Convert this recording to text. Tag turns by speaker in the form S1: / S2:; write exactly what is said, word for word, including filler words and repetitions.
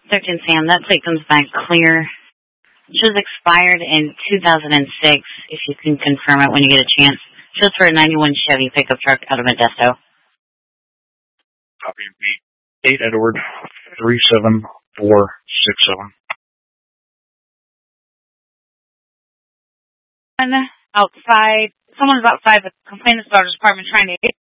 S1: thirteen Sam, that plate comes back clear. It was expired in two thousand six, if you can confirm it when you get a chance. Shows for a ninety-one Chevy pickup truck out of Modesto.
S2: Copy and beat. eight Edward, three seven four six seven.
S1: And outside, someone's outside the complainant's daughter's apartment trying to